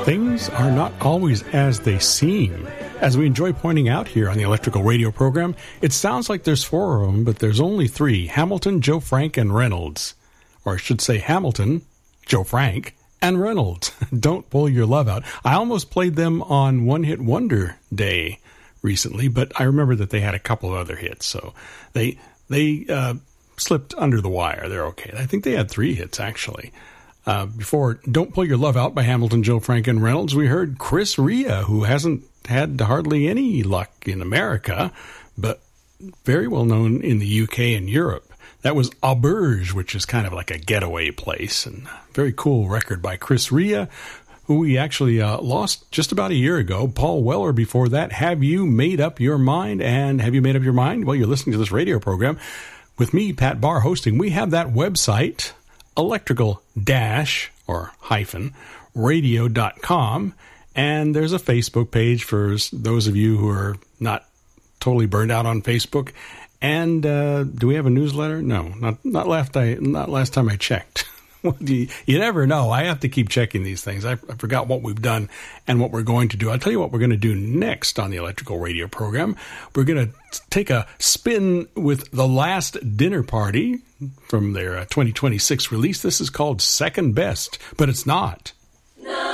Things are not always as they seem. As we enjoy pointing out here on the Electrical Radio program, it sounds like there's 4 of them, but there's only 3, Hamilton, Joe Frank, and Reynolds. Or I should say Hamilton, Joe Frank, and Reynolds. Don't Pull Your Love Out. I almost played them on One Hit Wonder Day recently, but I remember that they had a couple of other hits, so they slipped under the wire. They're okay. I think they had 3 hits, actually. Before Don't Pull Your Love Out by Hamilton, Joe Frank, and Reynolds, we heard Chris Rea, who hasn't had hardly any luck in America, but very well known in the UK and Europe. That was Auberge, which is kind of like a getaway place, and very cool record by Chris Rea, who we actually lost just about a year ago. Paul Weller before that, Have You Made Up Your Mind? And Have You Made Up Your Mind? Well, you're listening to this radio program with me, Pat Barr, hosting. We have that website, electrical-radio.com, and there's a Facebook page for those of you who are not totally burned out on Facebook. And do we have a newsletter? No, not last time I checked. You never know. I have to keep checking these things. I forgot what we've done and what we're going to do. I'll tell you what we're going to do next on the Electrical Radio program. We're going to take a spin with The Last Dinner Party from their 2026 release. This is called Second Best, but it's not.